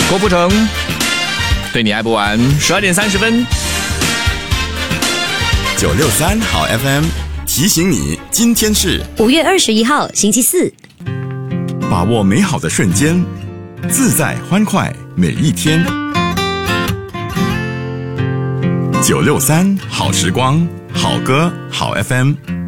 郭富城，对你爱不完。12:30。 963好 FM 提醒你，今天是 5月21号星期四。 把握美好的瞬间，自在欢快每一天。963好时光，好歌好 FM。